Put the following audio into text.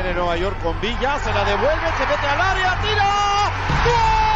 Nueva York con Villa, se la devuelve, se mete al área, tira. ¡Gol!